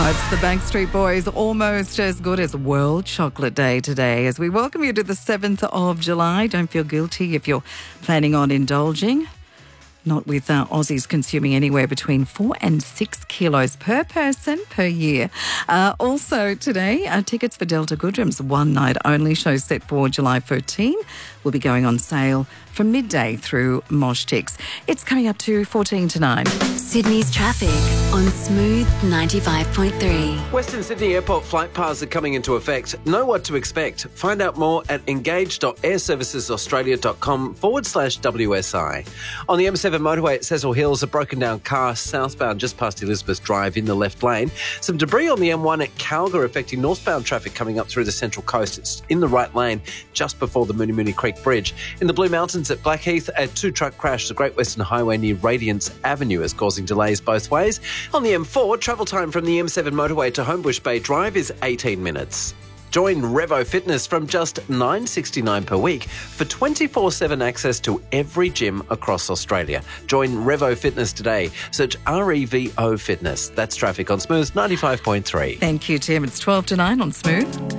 It's the Backstreet Boys, almost as good as World Chocolate Day today. As we welcome you to the 7th of July, don't feel guilty if you're planning on indulging. Not with Aussies consuming anywhere between 4 and 6 kilos per person per year. Also today, tickets for Delta Goodrum's one night only show set for July 13 will be going on sale from midday through Mosh Ticks. It's coming up to 14 to 9. Sydney's traffic on Smooth 95.3. Western Sydney Airport flight paths are coming into effect. Know what to expect. Find out more at engage.airservicesaustralia.com/WSI. On the M7 motorway at Cecil Hills, a broken down car southbound just past Elizabeth Drive in the left lane. Some debris on the M1 at Calgary affecting northbound traffic coming up through the Central Coast. It's in the right lane just before the Mooney Mooney Creek Bridge. In the Blue Mountains at Blackheath, a two-truck crash. The Great Western Highway near Radiance Avenue is causing delays both ways. On the M4, travel time from the M7 motorway to Homebush Bay Drive is 18 minutes. Join Revo Fitness from just $9.69 per week for 24/7 access to every gym across Australia. Join Revo Fitness today. Search REVO Fitness. That's traffic on Smooth 95.3. Thank you, Tim. It's 12 to 9 on Smooth.